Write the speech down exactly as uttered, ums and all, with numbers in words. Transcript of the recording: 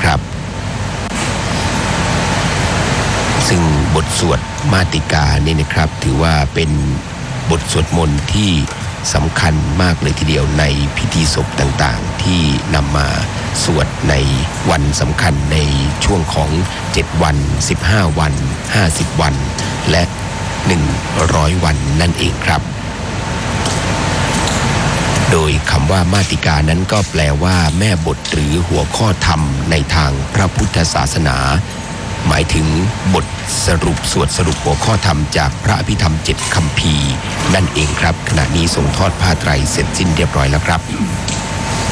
นะครับซึ่งบทสวดมาติกานี่นะครับถือว่าเป็นบทสวดมนต์ที่สำคัญมากเลยทีเดียวในพิธีศพต่างๆที่นำมาสวดในวันสำคัญในช่วงของเจ็ดวันสิบห้าวันห้าสิบวันและหนึ่งร้อยวันนั่นเองครับโดยคำว่ามาติกานั้นก็แปลว่าแม่บทหรือหัวข้อธรรมในทางพระพุทธศาสนาหมายถึงบทสรุปสวดสรุปหัวข้อธรรมจากพระอภิธรรมเจ็ดคัมภีร์นั่นเองครับขณะนี้ส่งทอดผ้าไตรเสร็จสิ้นเรียบร้อยแล้วครับ